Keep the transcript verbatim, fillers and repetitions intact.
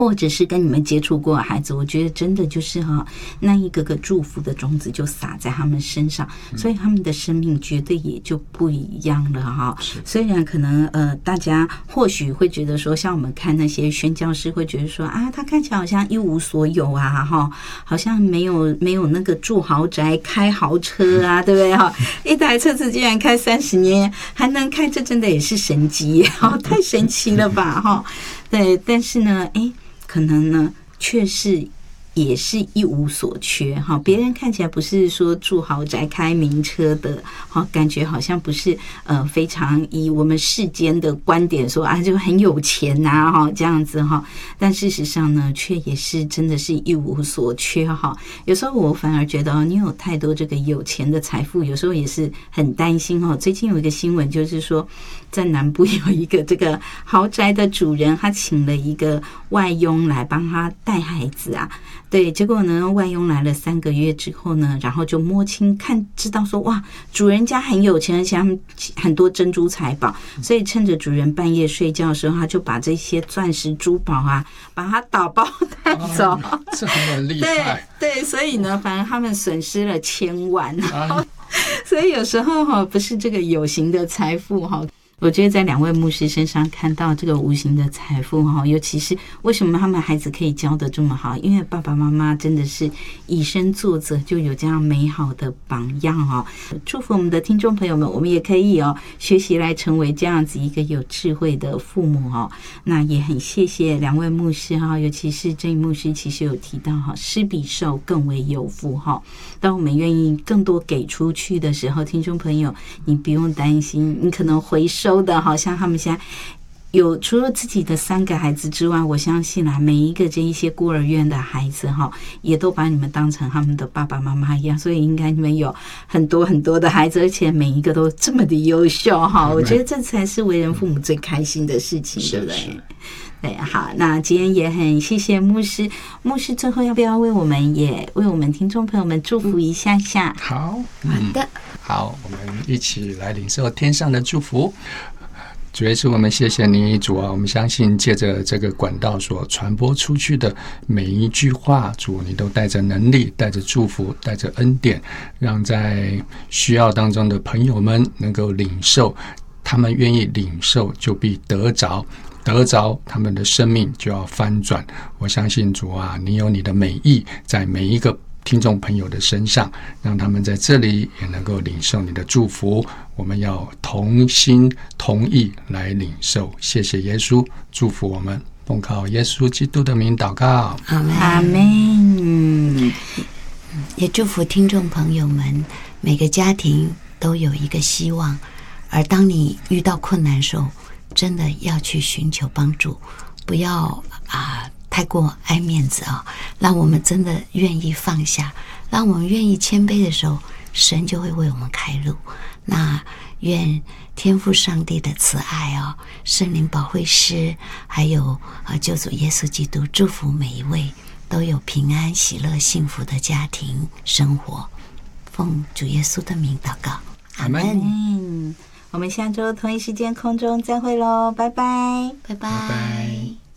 或者是跟你们接触过的孩子，我觉得真的就是哈，那一个个祝福的种子就撒在他们身上，所以他们的生命绝对也就不一样了哈。虽然可能呃，大家或许会觉得说，像我们看那些宣教师会觉得说啊，他看起来好像一无所有啊哈，好像没有没有那个住豪宅、开豪车啊，对不对哈？一台车子竟然开三十年还能开，这真的也是神迹哈，太神奇了吧哈。对，但是呢，哎。可能呢，却是也是一无所缺哈。别人看起来不是说住豪宅、开名车的，哈，感觉好像不是呃非常以我们世间的观点说啊就很有钱呐哈这样子哈。但事实上呢，却也是真的是一无所缺哈。有时候我反而觉得哦，你有太多这个有钱的财富，有时候也是很担心哈。最近有一个新闻就是说，在南部有一个这个豪宅的主人，他请了一个外佣来帮他带孩子啊。对，结果呢，外佣来了三个月之后呢，然后就摸清看知道说，哇，主人家很有钱，而且他们很多珍珠财宝，所以趁着主人半夜睡觉的时候，他就把这些钻石珠宝啊，把它打包带走。 哦、这么厉害！ 对对，所以呢，反正他们损失了千万。啊、所以有时候哈，不是这个有形的财富哈。我觉得在两位牧师身上看到这个无形的财富哈，尤其是为什么他们孩子可以教得这么好，因为爸爸妈妈真的是以身作则，就有这样美好的榜样哦。祝福我们的听众朋友们，我们也可以哦学习来成为这样子一个有智慧的父母哦。那也很谢谢两位牧师哈，尤其是这一牧师其实有提到哈，施比受更为有福哈。当我们愿意更多给出去的时候，听众朋友，你不用担心，你可能回收的好像他们现在有除了自己的三个孩子之外，我相信啦，每一个这一些孤儿院的孩子哈，也都把你们当成他们的爸爸妈妈一样，所以应该你们有很多很多的孩子，而且每一个都这么的优秀哈，我觉得这才是为人父母最开心的事情，对不对？对，好，那今天也很谢谢牧师，牧师最后要不要为我们也为我们听众朋友们祝福一下下？ 好， 好的， 好，我们一起来领受天上的祝福。主耶稣，我们谢谢你，主啊，我们相信借着这个管道所传播出去的每一句话，主你都带着能力，带着祝福，带着恩典，让在需要当中的朋友们能够领受，他们愿意领受就必得着，得着他们的生命就要翻转。我相信主啊，你有你的美意在每一个听众朋友的身上，让他们在这里也能够领受你的祝福。我们要同心同意来领受。谢谢耶稣，祝福我们，奉靠耶稣基督的名祷告， 阿们。 也祝福听众朋友们，每个家庭都有一个希望，而当你遇到困难的时候，真的要去寻求帮助，不要啊太过爱面子啊、哦，让我们真的愿意放下，让我们愿意谦卑的时候，神就会为我们开路。那愿天父上帝的慈爱哦，圣灵保惠师，还有啊救主耶稣基督，祝福每一位都有平安、喜乐、幸福的家庭生活。奉主耶稣的名祷告，阿们。 我们下周同一时间空中再会喽，拜拜， 拜拜。 拜拜。